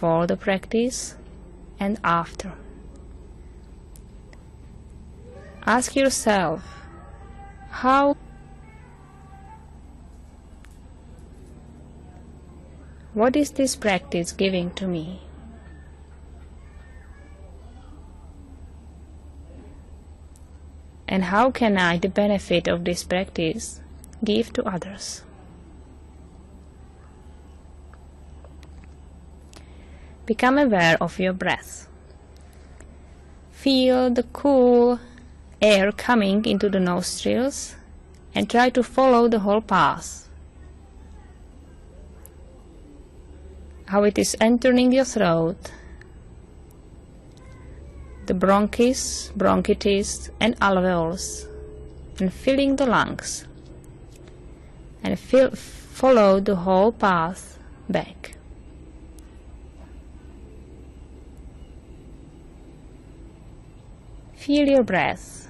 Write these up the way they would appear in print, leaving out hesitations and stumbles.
before the practice and after. Ask yourself, what is this practice giving to me? And how can I, the benefit of this practice, give to others? Become aware of your breath. Feel the cool air coming into the nostrils and try to follow the whole path. How it is entering your throat, the bronchitis and alveoles, and filling the lungs, and follow the whole path back. Feel your breath.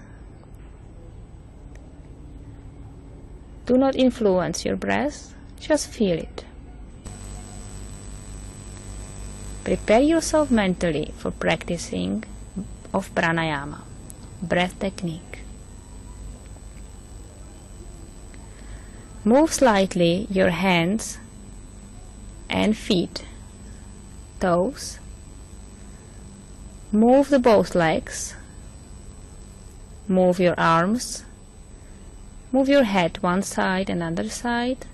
Do not influence your breath, just feel it. Prepare yourself mentally for practicing of pranayama, breath technique. Move slightly your hands and feet, toes. Move the both legs. Move your arms. Move your head one side and other side.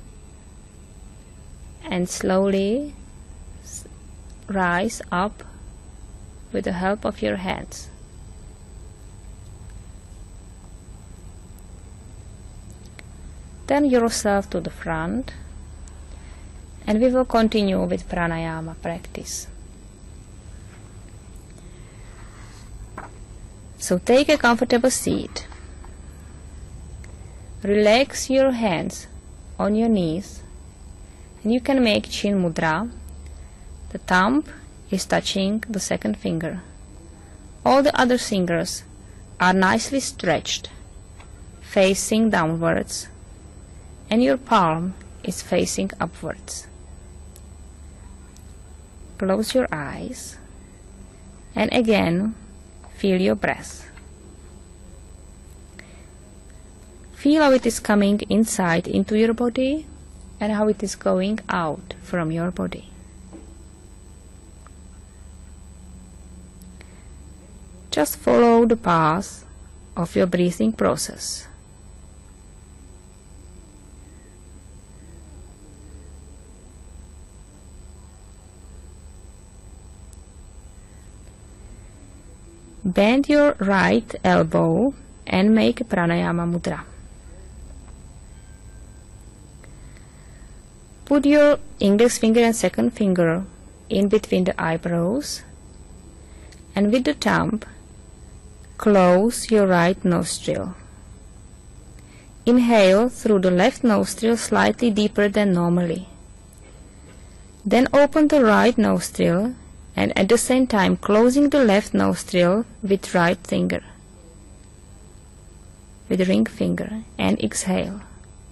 And slowly rise up with the help of your hands. Turn yourself to the front, and we will continue with pranayama practice. So take a comfortable seat. Relax your hands on your knees, and you can make chin mudra. The thumb is touching the second finger. All the other fingers are nicely stretched, facing downwards, and your palm is facing upwards. Close your eyes and again feel your breath. Feel how it is coming inside into your body and how it is going out from your body. Just follow the path of your breathing process. Bend your right elbow and make a pranayama mudra. Put your index finger and second finger in between the eyebrows, and with the thumb close your right nostril. Inhale through the left nostril slightly deeper than normally. Then open the right nostril and at the same time closing the left nostril with right finger, with ring finger, and exhale.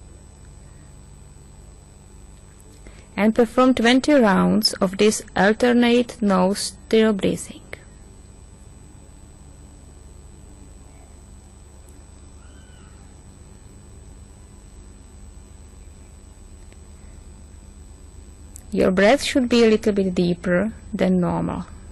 And perform 20 rounds of this alternate nostril breathing. Your breath should be a little bit deeper than normal.